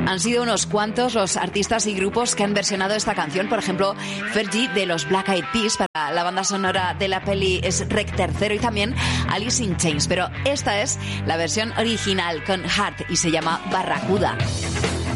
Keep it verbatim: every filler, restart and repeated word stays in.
Han sido unos cuantos los artistas y grupos que han versionado esta canción. Por ejemplo, Fergie de los Black Eyed Peas para la banda sonora de la peli es Rec Tercero, y también Alice in Chains. Pero esta es la versión original con Heart y se llama Barracuda.